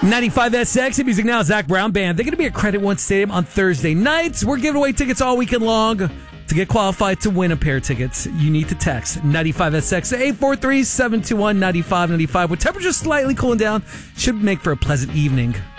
95SX, music now, Zach Brown Band. They're going to be at Credit One Stadium on Thursday nights. We're giving away tickets all weekend long. To get qualified to win a pair of tickets, you need to text 95SX 843-721-9595. With temperatures slightly cooling down, should make for a pleasant evening.